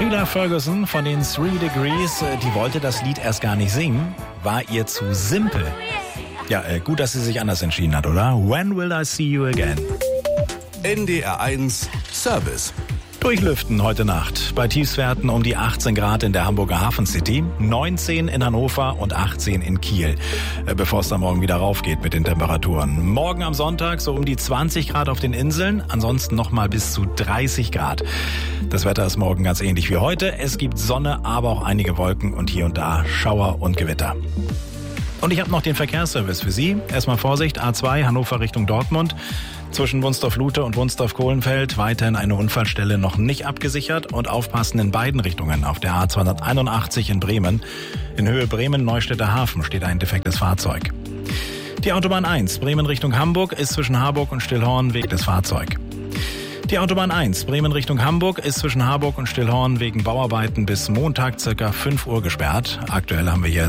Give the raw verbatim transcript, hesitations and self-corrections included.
Sheila Ferguson von den Three Degrees, die wollte das Lied erst gar nicht singen, war ihr zu simpel. Ja, äh, gut, dass sie sich anders entschieden hat, oder? When will I see you again? N D R eins Service. Durchlüften heute Nacht. Bei Tiefstwerten um die achtzehn Grad in der Hamburger Hafen City, neunzehn in Hannover und achtzehn in Kiel, bevor es dann morgen wieder raufgeht mit den Temperaturen. Morgen am Sonntag so um die zwanzig Grad auf den Inseln, ansonsten nochmal bis zu dreißig Grad. Das Wetter ist morgen ganz ähnlich wie heute. Es gibt Sonne, aber auch einige Wolken und hier und da Schauer und Gewitter. Und ich habe noch den Verkehrsservice für Sie. Erstmal Vorsicht, A zwei Hannover Richtung Dortmund. Zwischen Wunsdorf-Lute und Wunsdorf-Kohlenfeld weiterhin eine Unfallstelle noch nicht abgesichert und aufpassen in beiden Richtungen. Auf der A zweihunderteinundachtzig in Bremen. In Höhe Bremen-Neustädter Hafen steht ein defektes Fahrzeug. Die Autobahn eins Bremen Richtung Hamburg ist zwischen Harburg und Stillhorn wegen des Fahrzeug. Die Autobahn eins Bremen Richtung Hamburg ist zwischen Harburg und Stillhorn wegen Bauarbeiten bis Montag circa fünf Uhr gesperrt. Aktuell haben wir hier